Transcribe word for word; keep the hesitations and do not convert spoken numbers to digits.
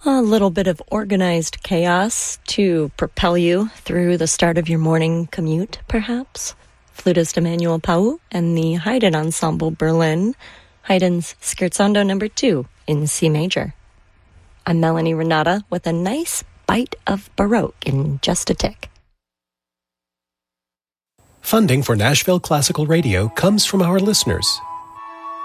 A little bit of organized chaos to propel you through the start of your morning commute, perhaps. Flutist Emmanuel Pau and the Haydn Ensemble Berlin, Haydn's Scherzando number two in C major. I'm Melanie Renata with a nice bite of Baroque in just a tick. Funding for Nashville Classical Radio comes from our listeners